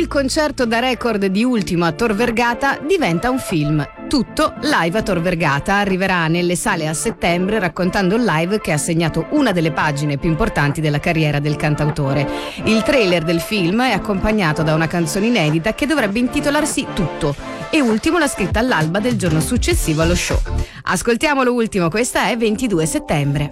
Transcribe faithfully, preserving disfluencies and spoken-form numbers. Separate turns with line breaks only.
Il concerto da record di Ultimo a Tor Vergata diventa un film. Tutto live a Tor Vergata arriverà nelle sale a settembre raccontando il live che ha segnato una delle pagine più importanti della carriera del cantautore. Il trailer del film è accompagnato da una canzone inedita che dovrebbe intitolarsi Tutto e Ultimo l'ha scritta all'alba del giorno successivo allo show. Ascoltiamolo Ultimo, questa è ventidue settembre.